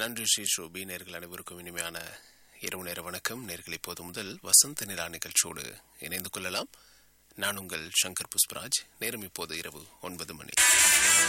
நன்றி ஸ்ரீ ஷோபி. நேர்கள் அனைவருக்கும் இனிமையான இரவு நேர வணக்கம். நேர்கள் இப்போது முதல் வசந்த நிலா நிகழ்ச்சியோடு இணைந்து கொள்ளலாம். நான் உங்கள் சங்கர் புஷ்பராஜ். நேரம் இப்போது இரவு 9 மணி.